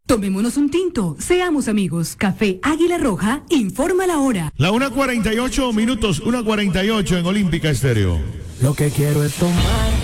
Tomémonos un tinto, seamos amigos. Café Águila Roja, informa la hora. La 1:48 minutos, 1:48 en Olímpica Estéreo. Lo que quiero es tomar